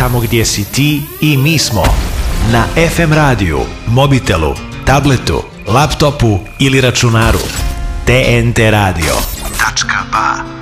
tamo gdje si ti i mi smo. Na FM radiju, mobitelu, tabletu, laptopu ili računaru. TNT Radio. .ba